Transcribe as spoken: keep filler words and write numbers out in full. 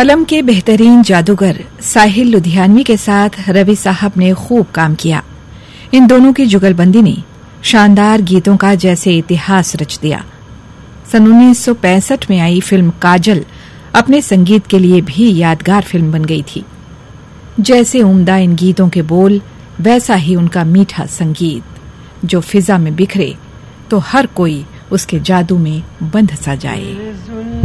कलम के बेहतरीन जादूगर साहिल लुधियानवी के साथ रवि साहब ने खूब काम किया। इन दोनों की जुगलबंदी ने शानदार गीतों का जैसे इतिहास रच दिया। सन उन्नीस सौ पैंसठ में आई फिल्म काजल अपने संगीत के लिए भी यादगार फिल्म बन गई थी। जैसे उम्दा इन गीतों के बोल, वैसा ही उनका मीठा संगीत, जो फिजा में बिखरे तो हर कोई उसके जादू में बंध सा जाए।